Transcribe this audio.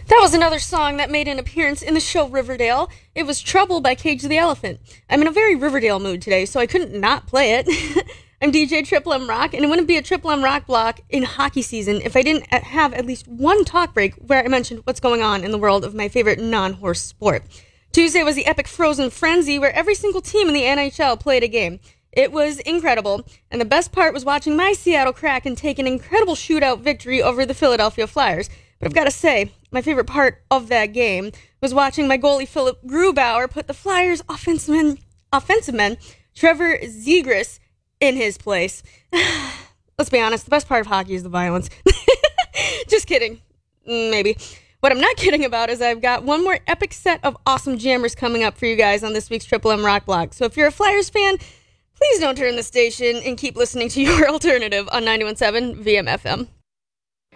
That was another song that made an appearance in the show Riverdale. It was Trouble by Cage the Elephant. I'm in a very Riverdale mood today, so I couldn't not play it. I'm DJ Triple M Rock, and it wouldn't be a Triple M Rock block in hockey season if I didn't have at least one talk break where I mentioned what's going on in the world of my favorite non-horse sport. Tuesday was the epic Frozen Frenzy, where every single team in the NHL played a game. It was incredible, and the best part was watching my Seattle Kraken take an incredible shootout victory over the Philadelphia Flyers. But I've got to say, my favorite part of that game was watching my goalie Philip Grubauer put the Flyers offensive man Trevor Zegras in his place. Let's be honest, the best part of hockey is the violence. Just kidding. Maybe. What I'm not kidding about is I've got one more epic set of awesome jammers coming up for you guys on this week's Triple M Rock Block. So if you're a Flyers fan, please don't turn the station and keep listening to your alternative on 91.7 VMFM.